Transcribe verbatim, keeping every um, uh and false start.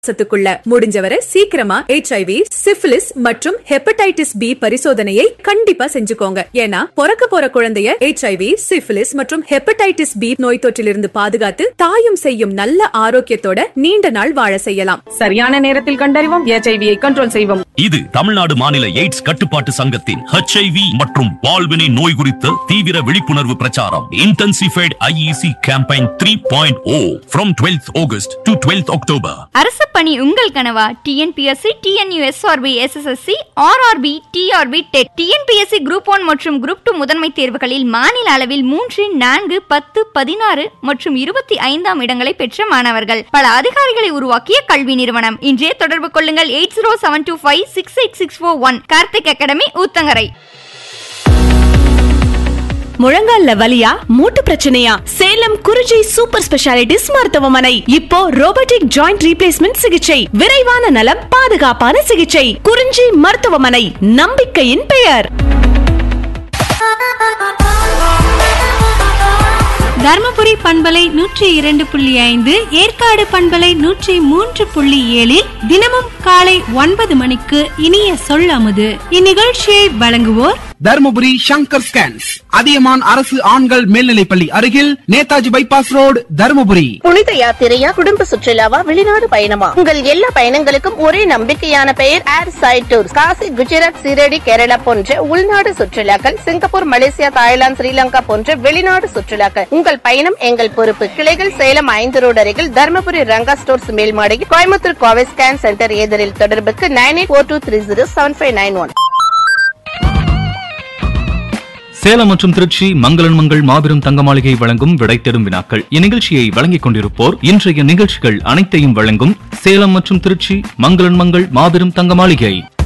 மாசத்துக்குள்ள முடிஞ்சவரை சீக்கிரமா HIV, syphilis மற்றும் ஹெப்படைட்டிஸ் பி பரிசோதனையை கண்டிப்பா செஞ்சுக்கோங்க. ஏன்னா பிறக்க போற குழந்தைய ஹெச்ஐவி, சிபிலிஸ் மற்றும் ஹெப்படைட்டிஸ் பி நோய் தொற்றிலிருந்து பாதுகாத்து தாயும் செய்யும் நல்ல ஆரோக்கியத்தோட நீண்ட நாள் வாழ செய்யலாம். சரியான நேரத்தில் கண்டறிவோம், ஹெச்ஐவியை கண்ட்ரோல் செய்வோம். இது தமிழ்நாடு மாநில எய்ட்ஸ் கட்டுப்பாட்டு சங்கத்தின் ஹெச்ஐவி மற்றும் பால்வினை நோய் குறித்த தீவிர விழிப்புணர்வு பிரச்சாரம். Intensified IEC campaign three point O from twelfth August to twelfth October. அரசு பணி உங்கள் கனவா? TNPSC, TNUSRB, SSSC, RRB, TRP, dead, TNPSC group one மற்றும் குரூப் டூ முதன்மை தேர்வுகளில் மாநில அளவில் மூன்று, நான்கு, பத்து, பதினாறு மற்றும் இருபத்தி ஐந்தாம் இடங்களை பெற்ற மாணவர்கள். பல அதிகாரிகளை உருவாக்கிய கல்வி நிறுவனம். இன்றே தொடர்பு கொள்ளுங்கள் eight zero seven two five six eight six four one. Karthik academy, Uthangarai. முழங்கால்ல வலியா, மூட்டு பிரச்சனையா? சேலம் குறிஞ்சி சூப்பர் ஸ்பெஷாலிட்டிஸ் மருத்துவமனை. இப்போ ரோபோட்டிக் ஜாயிண்ட் ரீப்ளேஸ்மெண்ட் சிகிச்சை, விரைவான நலம், பாதுகாப்பான சிகிச்சை. குறிஞ்சி மருத்துவமனை, நம்பிக்கையின் பெயர். தர்மபுரி பண்பலை நூற்றி இரண்டு புள்ளி ஐந்து, ஏற்காடு பண்பலை நூற்றி மூன்று புள்ளி ஏழில் தினமும் காலை ஒன்பது மணிக்கு இனிய சொல்லாமது. இந்நிகழ்ச்சியை வழங்குவோர் தர்மபுரி சங்கர் ஸ்கேன்ஸ், அதியமான் அரசு ஆண்கள் மேல்நிலைப்பள்ளி அருகில், நேதாஜி பைபாஸ் ரோடு, தர்மபுரி. புனித யாத்திரையா, குடும்ப சுற்றுலாவா, வெளிநாடு பயணமா? உங்கள் எல்லா பயணங்களுக்கும் ஒரே நம்பிக்கையான பெயர் ஏர் சைட் டூர்ஸ். காசி, குஜராத், சீரடி, கேரளா போன்ற உள்நாடு சுற்றுலாக்கள், சிங்கப்பூர், மலேசியா, தாய்லாந்து, ஸ்ரீலங்கா போன்ற வெளிநாடு சுற்றுலாக்கள். உங்கள் பயணம் எங்கள் பொறுப்பு. கிளைகள் சேலம் ஐந்து ரோடு அருகில், Dharmapuri Ranga stores மேல்மாடியில், Coimbatore Kovai scan centre எதிரில். தொடர்புக்கு nine eight four two three zero seven five nine one. Salem மற்றும் திருச்சி மங்களன் மங்கள் மாபெரும் தங்க மாளிகை வழங்கும் விடை தேடும் வினாக்கள். இந்நிகழ்ச்சியை வழங்கிக் கொண்டிருப்போர் இன்றைய நிகழ்ச்சிகள் அனைத்தையும் வழங்கும் சேலம் மற்றும் திருச்சி மங்களன் மங்கள் மாபெரும் தங்க மாளிகை.